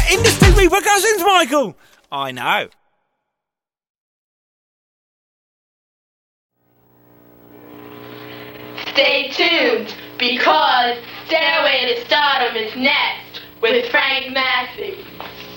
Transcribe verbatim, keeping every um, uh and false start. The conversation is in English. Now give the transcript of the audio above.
industry repercussions, Michael. I know. Stay tuned, because Stairway to Stardom is next with Frank Massey.